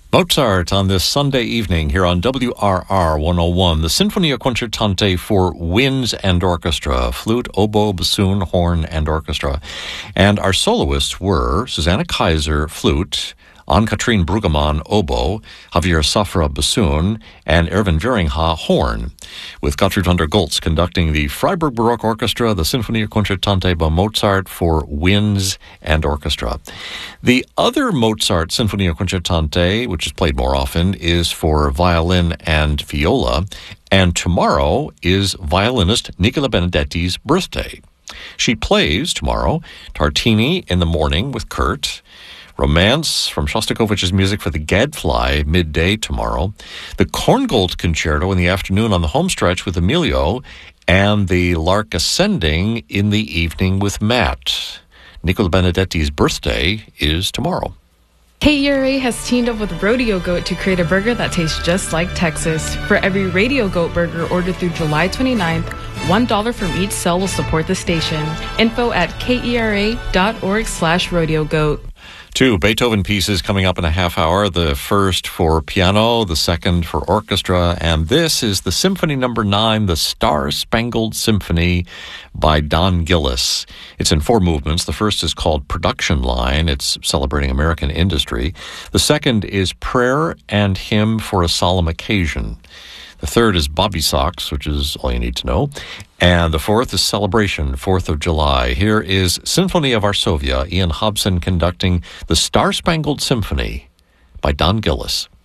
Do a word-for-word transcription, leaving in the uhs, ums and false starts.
Mozart on this Sunday evening here on W R R one oh one, the Sinfonia Concertante for winds and orchestra, flute, oboe, bassoon, horn, and orchestra. And our soloists were Susanna Kaiser, flute, Ann-Katrine Bruggemann, oboe, Javier Safra, bassoon, and Erwin Wieringa, horn, with Gottfried van der Goltz conducting the Freiburg Baroque Orchestra, the Sinfonia Concertante by Mozart for winds and orchestra. The other Mozart Sinfonia Concertante, which is played more often, is for violin and viola, and tomorrow is violinist Nicola Benedetti's birthday. She plays tomorrow Tartini in the morning with Kurt, Romance from Shostakovich's music for the Gadfly midday tomorrow, the Korngold Concerto in the afternoon on the home stretch with Emilio, and the Lark Ascending in the evening with Matt. Nicola Benedetti's birthday is tomorrow. K E R A has teamed up with Rodeo Goat to create a burger that tastes just like Texas. For every Radio Goat burger ordered through July twenty-ninth, one dollar from each sale will support the station. Info at kera.org slash rodeo goat. Two Beethoven pieces coming up in a half hour. The first for piano, the second for orchestra, and this is the Symphony Number Nine, the Star-Spangled Symphony by Don Gillis. It's in four movements. The first is called Production Line. It's celebrating American industry. The second is Prayer and Hymn for a Solemn Occasion. The third is Bobby Sox, which is all you need to know. And the fourth is Celebration, fourth of July. Here is Symphony of Varsovia, Ian Hobson conducting the Star-Spangled Symphony by Don Gillis.